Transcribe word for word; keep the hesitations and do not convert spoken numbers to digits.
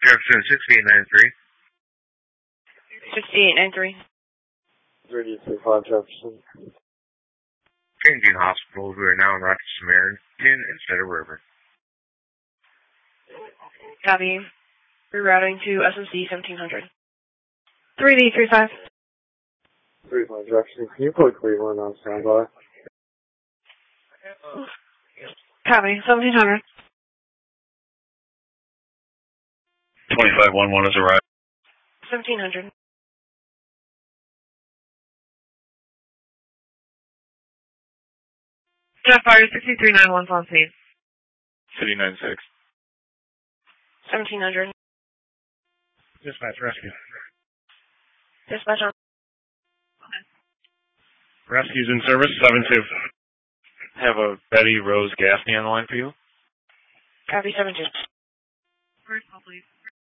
Jefferson, sixty-eight ninety-three. sixty-eight ninety-three. thirty-three five Jefferson. Changing hospitals. We are now in Rochester, Samaritan instead of River. Copy. Rerouting to S M C seventeen hundred. three D three five. three five Jefferson. Can you put Cleveland on standby? Copy. seventeen hundred. twenty-five one one has arrived. seventeen hundred. Jetfire sixty-three nine one on scene. City nine six. seventeen hundred. Dispatch rescue. Dispatch on. Rescue's in service, seven two. Have a Betty Rose Gaffney on the line for you. Copy seven two. First call, please.